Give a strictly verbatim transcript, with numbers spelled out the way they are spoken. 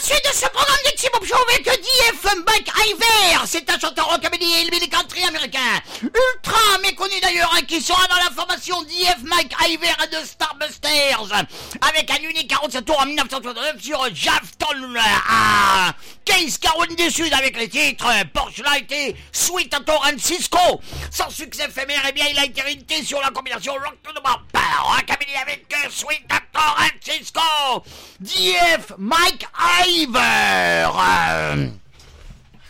suite de ce programme de Chibop Show avec D F Mike Ivor. C'est un chanteur rockabilly et hillbilly country américain. Ultra méconnu d'ailleurs, hein, qui sera dans la formation D F Mike Ivor et de Starbusters. Avec un unique quarante-sept tours en dix-neuf cent soixante-neuf sur Jafton à Case Caroline du Sud avec les titres Porch Light et Sweet Torrent Cisco. Sans succès éphémère, eh bien il a été réédité sur la combinaison Rock to the Bumper. Rockabilly avec Sweet Torrent Cisco. D F Mike Ivor.